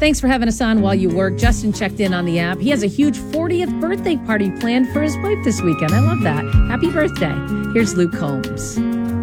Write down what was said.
Thanks for having us on while you work. Justin checked in on the app. He has a huge 40th birthday party planned for his wife this weekend. I love that. Happy birthday. Here's Luke Combs.